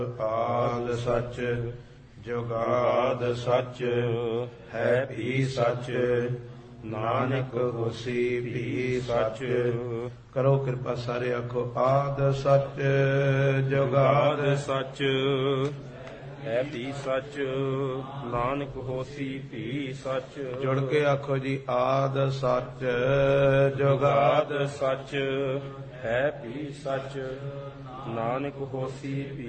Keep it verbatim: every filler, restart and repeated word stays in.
ਆਦ ਸੱਚ ਜੁਗਾਦ ਸੱਚ ਹੈ ਵੀ ਸੱਚ ਨਾਨਕ ਹੋਸੀ ਵੀ ਸੱਚ। ਕਰੋ ਕਿਰਪਾ ਸਾਰੇ ਆਖੋ ਆਦ ਸੱਚ ਜੁਗਾਦ ਸੱਚ ਹੈ ਵੀ ਸੱਚ ਨਾਨਕ ਹੋਸੀ ਵੀ ਸੱਚ। ਜੁੜ ਕੇ ਆਖੋ ਜੀ ਆਦ ਸੱਚ ਜੁਗਾਦ ਸੱਚ ਹੈ ਵੀ ਸੱਚ ਨਾਨਕ ਹੋਸੀ ਵੀ